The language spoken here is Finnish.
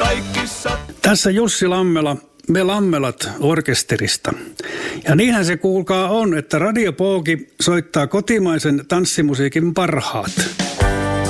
Tässä Jussi Lammela, me Lammelat orkesterista. Ja niinhän se kuulkaa on, että Radio Pooki soittaa kotimaisen tanssimusiikin parhaat.